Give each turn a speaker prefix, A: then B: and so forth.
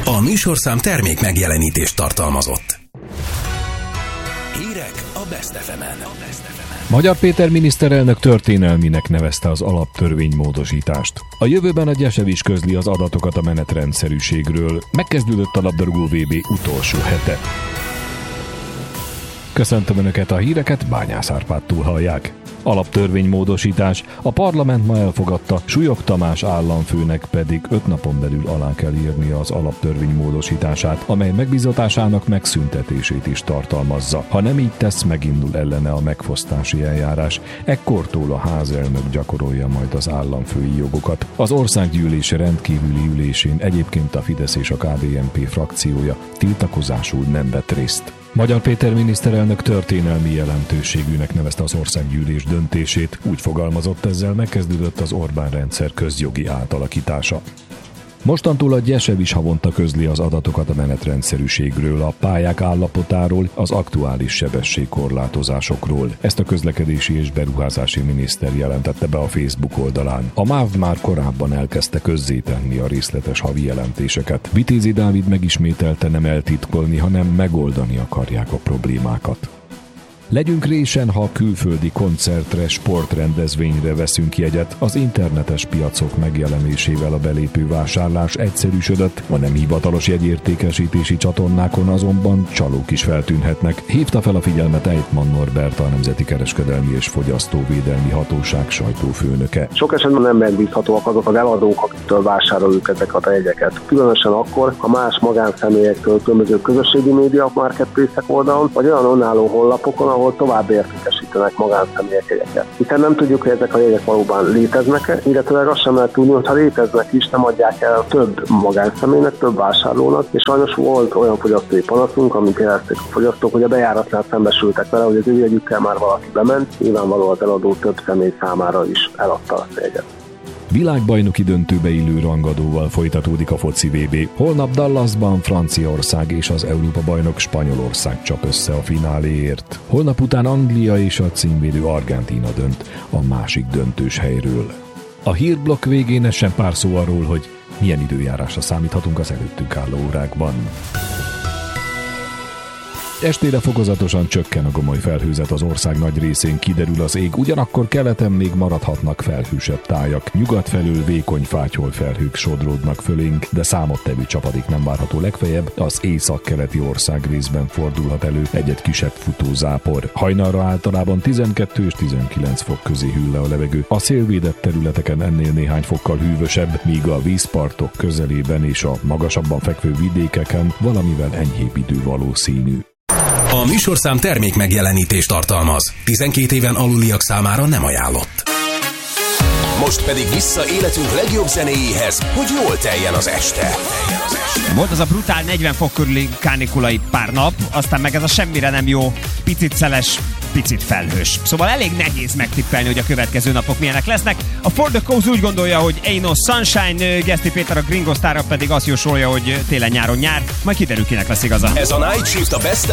A: A műsorszám termék megjelenítést tartalmazott. Hírek a Best FM-en.
B: Magyar Péter miniszterelnök történelminek nevezte az alaptörvénymódosítást. A jövőben a GYESEV is közli az adatokat a menetrendszerűségről. Megkezdődött a labdarúgó VB utolsó hete. Köszöntöm Önöket, a híreket Bányász Árpádtól hallják. Alaptörvénymódosítás. A parlament ma elfogadta, Súlyog Tamás államfőnek pedig 5 napon belül alá kell írnia az alaptörvény módosítását, amely megbízatásának megszüntetését is tartalmazza. Ha nem így tesz, megindul ellene a megfosztási eljárás. Ekkortól a házelnök gyakorolja majd az államfői jogokat. Az országgyűlés rendkívüli ülésén egyébként a Fidesz és a KDNP frakciója tiltakozásul nem vett részt. Magyar Péter miniszterelnök történelmi jelentőségűnek nevezte az országgyűlés döntését, úgy fogalmazott, ezzel megkezdődött az Orbán rendszer közjogi átalakítása. Mostantól a GYESEV is havonta közli az adatokat a menetrendszerűségről, a pályák állapotáról, az aktuális sebességkorlátozásokról. Ezt a közlekedési és beruházási miniszter jelentette be a Facebook oldalán. A MÁV már korábban elkezdte közzétenni a részletes havi jelentéseket. Vitézi Dávid megismételte, nem eltitkolni, hanem megoldani akarják a problémákat. Legyünk résen, ha külföldi koncertre, sportrendezvényre veszünk jegyet. Az internetes piacok megjelenésével a belépő vásárlás egyszerűsödött, a nem hivatalos jegyértékesítési csatornákon azonban csalók is feltűnhetnek. Hívta fel a figyelmet Eitmann Norbert, a Nemzeti Kereskedelmi és Fogyasztóvédelmi Hatóság sajtófőnöke.
C: Sok esetben nem megbízhatóak azok az eladók, akiktől vásároljuk ezeket a jegyeket. Különösen akkor, ha más magánszemélyektől, különböző közösségi média marketplace-ek oldalon, vagy olyan önálló honlapokon, ahol tovább értékesítenek magánszemélyek jegyeket. Hiszen nem tudjuk, hogy ezek a jegyek valóban léteznek-e, illetőleg azt sem lehet tudni, hogy ha léteznek is, nem adják el több magánszemélynek, több vásárlónak, és sajnos volt olyan fogyasztói panaszunk, amit jelezték a fogyasztók, hogy a bejáratnál szembesültek vele, hogy az ő jegyükkel már valaki bement, nyilvánvalóan az eladó több személy számára is eladta a jegyet.
B: Világbajnoki döntőbe illő rangadóval folytatódik a foci VB. Holnap Dallasban Franciaország és az Európa-bajnok Spanyolország csap össze a fináléért. Holnap után Anglia és a címvédő Argentína dönt a másik döntős helyről. A hírblokk végén essen pár szó arról, hogy milyen időjárásra számíthatunk az előttünk álló órákban. Estére fokozatosan csökken a gomoly felhőzet, az ország nagy részén kiderül az ég, ugyanakkor keleten még maradhatnak felhősebb tájak. Nyugat felől vékony fátyol felhők sodródnak fölénk, de számottevő csapadék nem várható, legfeljebb az északkeleti ország részben fordulhat elő egy-egy kisebb futózápor. Hajnalra általában 12 és 19 fok közé hűl le a levegő. A szélvédett területeken ennél néhány fokkal hűvösebb, míg a vízpartok közelében és a magasabban fekvő vidékeken valamivel enyhébb idő valószínű.
A: A műsorszám termék megjelenítést tartalmaz. 12 éven aluliak számára nem ajánlott. Most pedig vissza életünk legjobb zenéjéhez, hogy jól teljen az este.
D: Volt az a brutál 40 fok körüli kánikulai pár nap, aztán meg ez a semmire nem jó, picit szeles, picit felhős. Szóval elég nehéz megtippelni, hogy a következő napok milyenek lesznek. A For the Cause úgy gondolja, hogy Ain't No Sunshine, Geszti Péter a Gringo Starra pedig azt jósolja, hogy télen-nyáron nyár, majd kiderül, kinek lesz igaza.
A: Ez a Night Shift a Best